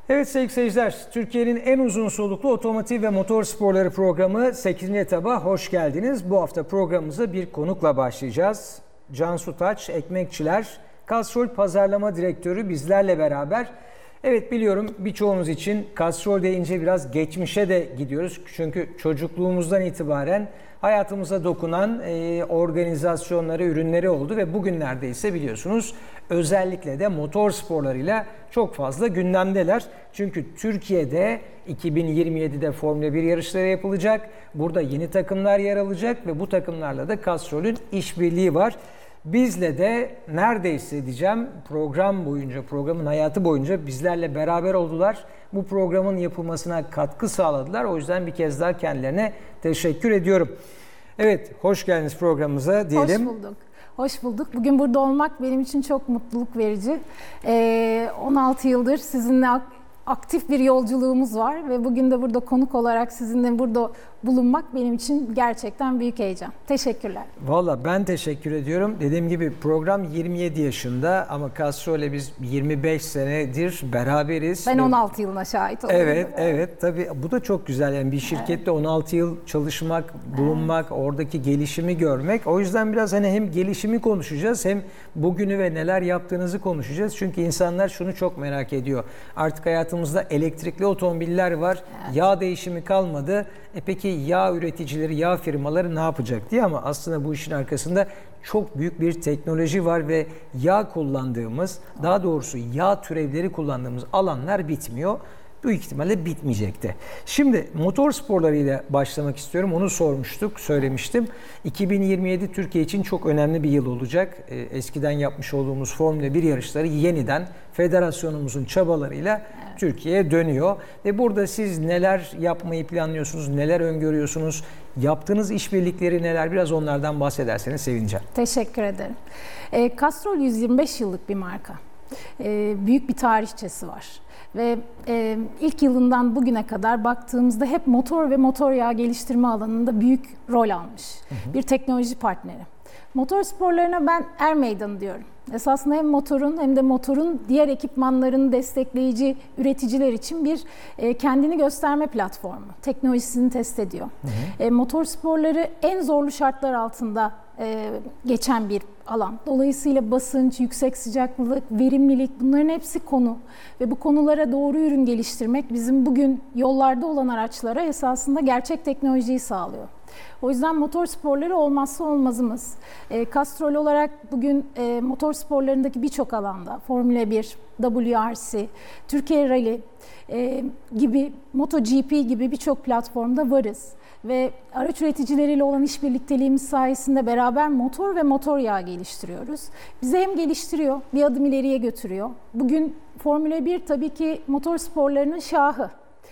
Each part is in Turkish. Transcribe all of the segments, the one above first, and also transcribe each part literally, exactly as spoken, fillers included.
Evet sevgili seyirciler, Türkiye'nin en uzun soluklu otomotiv ve motor sporları programı sekizinci etaba hoş geldiniz. Bu hafta programımıza bir konukla başlayacağız. Cansu Taç, Ekmekçiler, Castrol Pazarlama Direktörü bizlerle beraber. Evet biliyorum birçoğumuz için Castrol deyince biraz geçmişe de gidiyoruz. Çünkü çocukluğumuzdan itibaren hayatımıza dokunan e, organizasyonları, ürünleri oldu ve bugünlerde ise biliyorsunuz özellikle de motor sporlarıyla çok fazla gündemdeler. Çünkü Türkiye'de iki bin yirmi yedide Formula bir yarışları yapılacak. Burada yeni takımlar yer alacak ve bu takımlarla da Castrol'ün işbirliği var. Bizle de neredeyse diyeceğim program boyunca, programın hayatı boyunca bizlerle beraber oldular. Bu programın yapılmasına katkı sağladılar. O yüzden bir kez daha kendilerine teşekkür ediyorum. Evet, hoş geldiniz programımıza diyelim. Hoş bulduk. Hoş bulduk. Bugün burada olmak benim için çok mutluluk verici. Ee, on altı yıldır sizinle aktif bir yolculuğumuz var ve bugün de burada konuk olarak sizinle burada bulunmak benim için gerçekten büyük heyecan. Teşekkürler. Valla ben teşekkür ediyorum. Dediğim gibi program yirmi yedi yaşında ama Castrol'le biz yirmi beş senedir beraberiz. Ben on altı yılına şahit oldum. Evet, evet. Tabii bu da çok güzel. Yani bir şirkette evet. on altı yıl çalışmak, bulunmak, evet. oradaki gelişimi görmek. O yüzden biraz hani hem gelişimi konuşacağız hem bugünü ve neler yaptığınızı konuşacağız. Çünkü insanlar şunu çok merak ediyor. Artık hayatımızda elektrikli otomobiller var. Evet. Yağ değişimi kalmadı. E peki yağ üreticileri, yağ firmaları ne yapacak diye, ama aslında bu işin arkasında çok büyük bir teknoloji var ve yağ kullandığımız, daha doğrusu yağ türevleri kullandığımız alanlar bitmiyor. Büyük ihtimalle bitmeyecekti. Şimdi motor sporlarıyla başlamak istiyorum. Onu sormuştuk, söylemiştim. iki bin yirmi yedi Türkiye için çok önemli bir yıl olacak. Eskiden yapmış olduğumuz Formula bir yarışları yeniden federasyonumuzun çabalarıyla evet. Türkiye'ye dönüyor. Ve burada siz neler yapmayı planlıyorsunuz, neler öngörüyorsunuz, yaptığınız işbirlikleri neler, biraz onlardan bahsederseniz sevineceğim. Teşekkür ederim. E, Castrol yüz yirmi beş yıllık bir marka. E, büyük bir tarihçesi var. Ve e, ilk yılından bugüne kadar baktığımızda hep motor ve motor yağı geliştirme alanında büyük rol almış. Hı hı. Bir teknoloji partneri. Motor sporlarına ben er meydanı diyorum. Esasında hem motorun hem de motorun diğer ekipmanlarını destekleyici üreticiler için bir e, kendini gösterme platformu. Teknolojisini test ediyor. Hı hı. E, motor sporları en zorlu şartlar altında e, geçen bir alan. Dolayısıyla basınç, yüksek sıcaklık, verimlilik, bunların hepsi konu. Ve bu konulara doğru ürün geliştirmek bizim bugün yollarda olan araçlara esasında gerçek teknolojiyi sağlıyor. O yüzden motor sporları olmazsa olmazımız. E, Castrol olarak bugün e, motor sporlarındaki birçok alanda, Formula bir, W R C, Türkiye Rally e, gibi, MotoGP gibi birçok platformda varız. Ve araç üreticileriyle olan işbirlikteliğimiz sayesinde beraber motor ve motor yağı geliştiriyoruz. Bizi hem geliştiriyor, bir adım ileriye götürüyor. Bugün Formula bir tabii ki motor sporlarının şahı.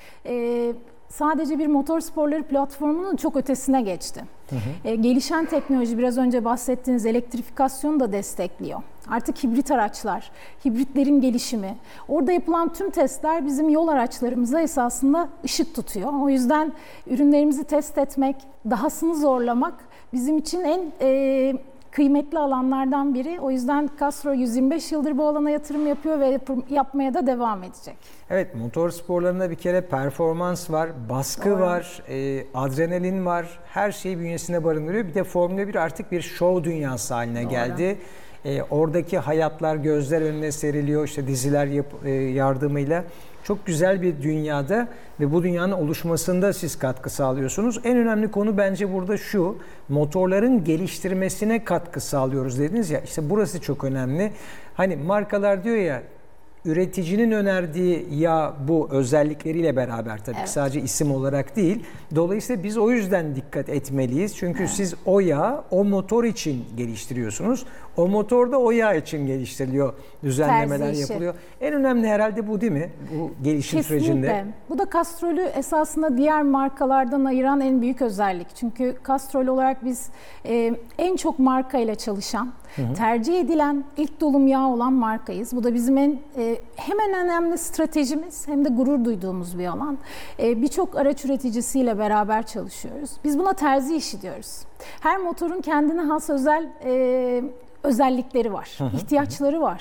E, sadece bir motor sporları platformunun çok ötesine geçti. Hı hı. E, gelişen teknoloji, biraz önce bahsettiğiniz elektrifikasyonu da destekliyor. Artık hibrit araçlar, hibritlerin gelişimi, orada yapılan tüm testler bizim yol araçlarımıza esasında ışık tutuyor. O yüzden ürünlerimizi test etmek, dahasını zorlamak bizim için en e, kıymetli alanlardan biri. O yüzden Castrol yüz yirmi beş yıldır bu alana yatırım yapıyor ve yap yapmaya da devam edecek. Evet, motor sporlarında bir kere performans var, baskı Doğru. var, e, adrenalin var, her şeyi bünyesinde barındırıyor. Bir de Formula bir artık bir şov dünyası haline Doğru. geldi. E, oradaki hayatlar gözler önüne seriliyor, işte diziler yap, e, yardımıyla. Çok güzel bir dünyada ve bu dünyanın oluşmasında siz katkı sağlıyorsunuz. En önemli konu bence burada şu, motorların geliştirmesine katkı sağlıyoruz dediniz ya, işte burası çok önemli. Hani markalar diyor ya, üreticinin önerdiği yağ bu özellikleriyle beraber tabii evet. ki sadece isim olarak değil. Dolayısıyla biz o yüzden dikkat etmeliyiz. Çünkü evet. siz o yağı o motor için geliştiriyorsunuz. O motor da o yağ için geliştiriliyor. Düzenlemeler yapılıyor. En önemli herhalde bu değil mi? Bu gelişim Kesinlikle. sürecinde. Bu da Castrol'ü esasında diğer markalardan ayıran en büyük özellik. Çünkü Castrol olarak biz e, en çok markayla çalışan, hı hı. tercih edilen ilk dolum yağı olan markayız. Bu da bizim en e, hem en önemli stratejimiz hem de gurur duyduğumuz bir alan. E, Birçok araç üreticisiyle beraber çalışıyoruz. Biz buna terzi işi diyoruz. Her motorun kendine has özel e, özellikleri var, hı hı. ihtiyaçları var.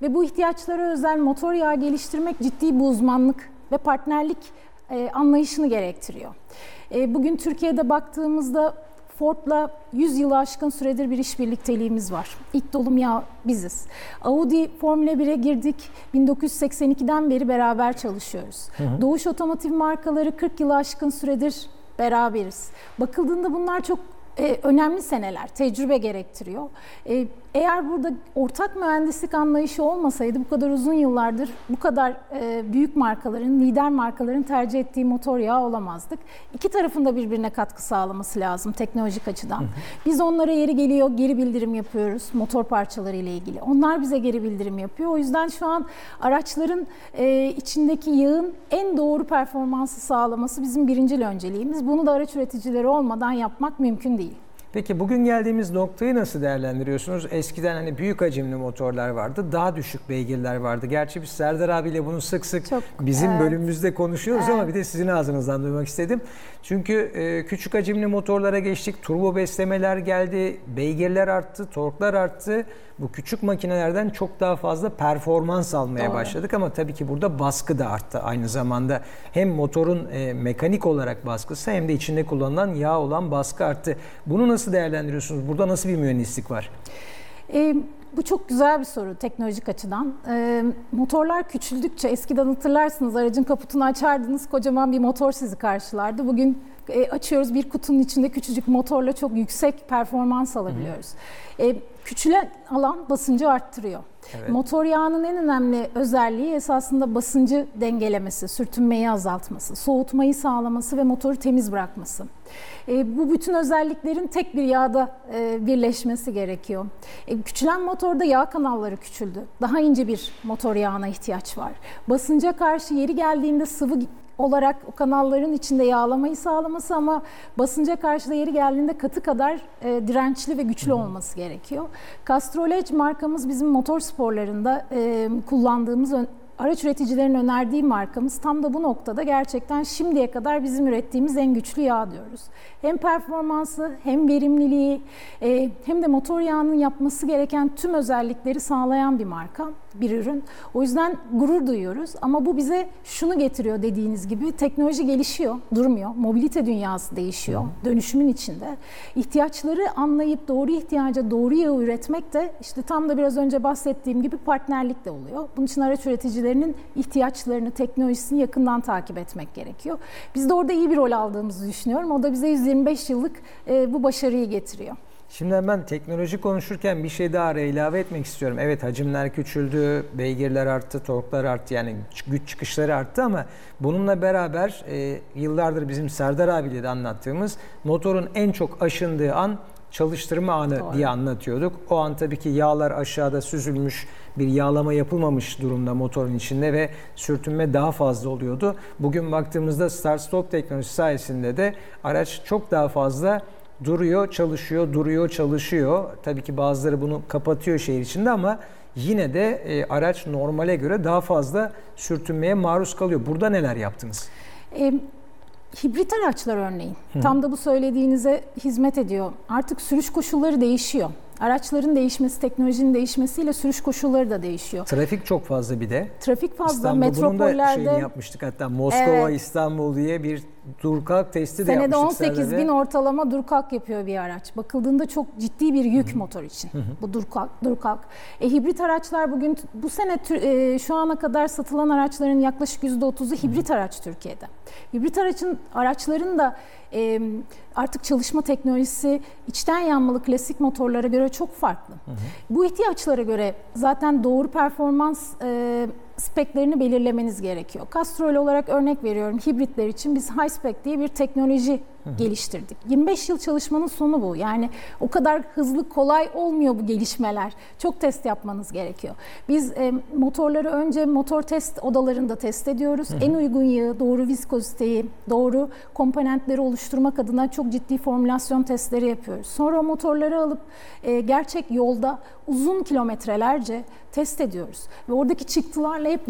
ve bu ihtiyaçlara özel motor yağı geliştirmek ciddi bir uzmanlık ve partnerlik e, anlayışını gerektiriyor. E, bugün Türkiye'de baktığımızda Ford'la yüz yılı aşkın süredir bir iş birlikteliğimiz var. İlk dolum yağı biziz. Audi Formula bire girdik. bin dokuz yüz seksen ikiden beri beraber çalışıyoruz. Hı hı. Doğuş Otomotiv markaları kırk yılı aşkın süredir beraberiz. Bakıldığında bunlar çok e, önemli seneler, tecrübe gerektiriyor. E, eğer burada ortak mühendislik anlayışı olmasaydı bu kadar uzun yıllardır bu kadar e, büyük markaların, lider markaların tercih ettiği motor yağı olamazdık. İki tarafın da birbirine katkı sağlaması lazım teknolojik açıdan. Hı hı. Biz onlara yeri geliyor geri bildirim yapıyoruz motor parçaları ile ilgili. Onlar bize geri bildirim yapıyor. O yüzden şu an araçların e, içindeki yağın en doğru performansı sağlaması bizim birincil önceliğimiz. Bunu da araç üreticileri olmadan yapmak mümkün değil. Peki bugün geldiğimiz noktayı nasıl değerlendiriyorsunuz? Eskiden hani büyük hacimli motorlar vardı, daha düşük beygirler vardı. Gerçi biz Serdar abiyle bunu sık sık Çok, bizim evet. bölümümüzde konuşuyoruz evet. ama bir de sizin ağzınızdan duymak istedim. Çünkü e, küçük hacimli motorlara geçtik, turbo beslemeler geldi, beygirler arttı, torklar arttı. Bu küçük makinelerden çok daha fazla performans almaya Doğru. başladık ama tabii ki burada baskı da arttı aynı zamanda. Hem motorun e, mekanik olarak baskısı hem de içinde kullanılan yağ olan baskı arttı. Bunu nasıl değerlendiriyorsunuz? Burada nasıl bir mühendislik var? E, bu çok güzel bir soru teknolojik açıdan. E, motorlar küçüldükçe, eskiden hatırlarsınız aracın kaputunu açardınız, kocaman bir motor sizi karşılardı. Bugün e, açıyoruz, bir kutunun içinde küçücük motorla çok yüksek performans alabiliyoruz. E, küçülen alan basıncı arttırıyor. Evet. Motor yağının en önemli özelliği esasında basıncı dengelemesi, sürtünmeyi azaltması, soğutmayı sağlaması ve motoru temiz bırakması. E, bu bütün özelliklerin tek bir yağda e, birleşmesi gerekiyor. E, küçülen motorda yağ kanalları küçüldü. Daha ince bir motor yağına ihtiyaç var. Basınca karşı yeri geldiğinde sıvı olarak o kanalların içinde yağlamayı sağlaması ama basınca karşı da yeri geldiğinde katı kadar e, dirençli ve güçlü olması gerekiyor. Castrol Edge markamız bizim motor sporlarında e, kullandığımız araç üreticilerin önerdiği markamız tam da bu noktada gerçekten şimdiye kadar bizim ürettiğimiz en güçlü yağ diyoruz. Hem performansı hem verimliliği e, hem de motor yağının yapması gereken tüm özellikleri sağlayan bir marka, bir ürün. O yüzden gurur duyuyoruz ama bu bize şunu getiriyor dediğiniz gibi teknoloji gelişiyor, durmuyor. Mobilite dünyası değişiyor dönüşümün içinde. İhtiyaçları anlayıp doğru ihtiyaca doğru yağı üretmek de işte tam da biraz önce bahsettiğim gibi partnerlik de oluyor. Bunun için araç üreticilerinin ihtiyaçlarını, teknolojisini yakından takip etmek gerekiyor. Biz de orada iyi bir rol aldığımızı düşünüyorum. O da bize yüz yirmi beş yıllık e, bu başarıyı getiriyor. Şimdi ben teknoloji konuşurken bir şey daha ilave etmek istiyorum. Evet, hacimler küçüldü, beygirler arttı, torklar arttı, yani güç çıkışları arttı ama bununla beraber e, yıllardır bizim Serdar abiyle de anlattığımız motorun en çok aşındığı an çalıştırma anı Doğru. diye anlatıyorduk. O an tabii ki yağlar aşağıda süzülmüş, bir yağlama yapılmamış durumda motorun içinde ve sürtünme daha fazla oluyordu. Bugün baktığımızda start-stop teknolojisi sayesinde de araç çok daha fazla duruyor, çalışıyor, duruyor, çalışıyor. Tabii ki bazıları bunu kapatıyor şehir içinde ama yine de e, araç normale göre daha fazla sürtünmeye maruz kalıyor. Burada neler yaptınız? E, hibrit araçlar örneğin. Hı. Tam da bu söylediğinize hizmet ediyor. Artık sürüş koşulları değişiyor. Araçların değişmesi, teknolojinin değişmesiyle sürüş koşulları da değişiyor. Trafik çok fazla bir de. Trafik fazla. İstanbul, metropollerde. Bunun da şeyini yapmıştık hatta. Moskova, evet. İstanbul diye bir dur kalk testi de Senede yapmıştık. Senede on sekiz bin ortalama dur kalk yapıyor bir araç. Bakıldığında çok ciddi bir yük Hı-hı. motor için. Hı-hı. Bu dur kalk. Dur kalk. E, hibrit araçlar bugün bu sene e, şu ana kadar satılan araçların yaklaşık yüzde otuzu hibrit Hı-hı. araç Türkiye'de. Hibrit aracın araçların da e, artık çalışma teknolojisi içten yanmalı klasik motorlara göre çok farklı. Hı hı. Bu ihtiyaçlara göre zaten doğru performans e, speklerini belirlemeniz gerekiyor. Castrol olarak örnek veriyorum, hibritler için biz High Spec diye bir teknoloji hı hı. geliştirdik. yirmi beş yıl çalışmanın sonu bu. Yani o kadar hızlı, kolay olmuyor bu gelişmeler. Çok test yapmanız gerekiyor. Biz e, motorları önce motor test odalarında test ediyoruz. Hı hı. En uygun yağı, doğru viskoziteyi, doğru komponentleri oluşturmak adına çok ciddi formülasyon testleri yapıyoruz. Sonra o motorları alıp e, gerçek yolda uzun kilometrelerce test ediyoruz. Ve oradaki çıktılarla hep